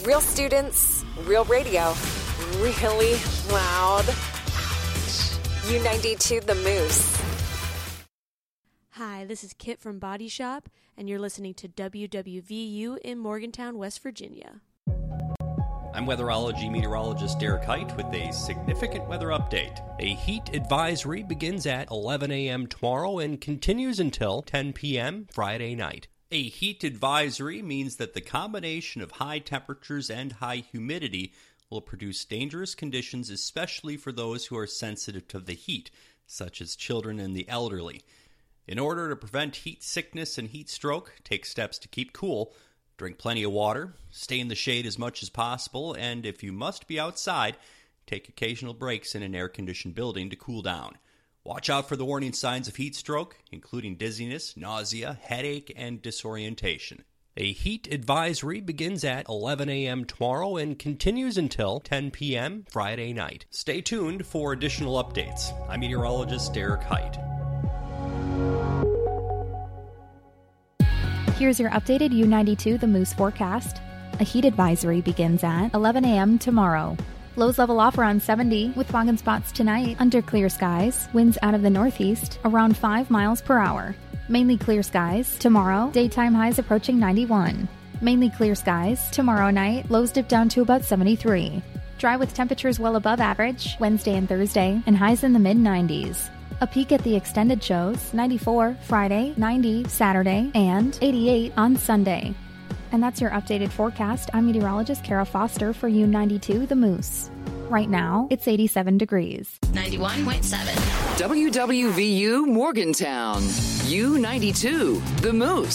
Real students, real radio, really loud. U92 The Moose. Hi, this is Kit from Body Shop, and you're listening to WWVU in Morgantown, West Virginia. I'm weatherology meteorologist Derek Height with a significant weather update. A heat advisory begins at 11 a.m. tomorrow and continues until 10 p.m. Friday night. A heat advisory means that the combination of high temperatures and high humidity will produce dangerous conditions, especially for those who are sensitive to the heat, such as children and the elderly. In order to prevent heat sickness and heat stroke, take steps to keep cool. Drink plenty of water, stay in the shade as much as possible, and if you must be outside, take occasional breaks in an air-conditioned building to cool down. Watch out for the warning signs of heat stroke, including dizziness, nausea, headache, and disorientation. A heat advisory begins at 11 a.m. tomorrow and continues until 10 p.m. Friday night. Stay tuned for additional updates. I'm meteorologist Derek Height. Here's your updated U92 The Moose forecast. A heat advisory begins at 11 a.m. tomorrow. Lows level off around 70 with fog and spots tonight. Under clear skies, winds out of the northeast around 5 miles per hour. Mainly clear skies tomorrow. Daytime highs approaching 91. Mainly clear skies tomorrow night. Lows dip down to about 73. Dry with temperatures well above average Wednesday and Thursday and highs in the mid-90s. A peek at the extended shows, 94 Friday, 90 Saturday, and 88 on Sunday. And that's your updated forecast. I'm meteorologist Kara Foster for U92 The Moose. Right now, it's 87 degrees. 91.7. WWVU Morgantown. U92 The Moose.